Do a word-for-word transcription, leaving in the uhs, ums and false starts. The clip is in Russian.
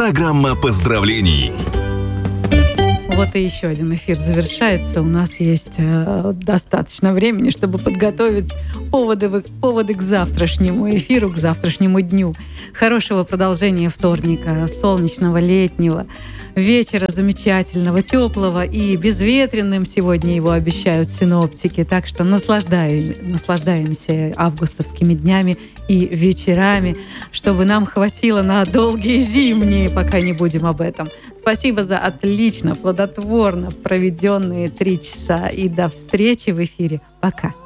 Программа поздравлений. Вот и еще один эфир завершается. У нас есть э, достаточно времени, чтобы подготовить поводы, поводы к завтрашнему эфиру, к завтрашнему дню. Хорошего продолжения вторника, солнечного, летнего, вечера замечательного, теплого и безветренным сегодня его обещают синоптики. Так что наслаждаем, наслаждаемся августовскими днями и вечерами, чтобы нам хватило на долгие зимние, пока не будем об этом. Спасибо за отлично, плодотворно проведенные три часа. И до встречи в эфире. Пока.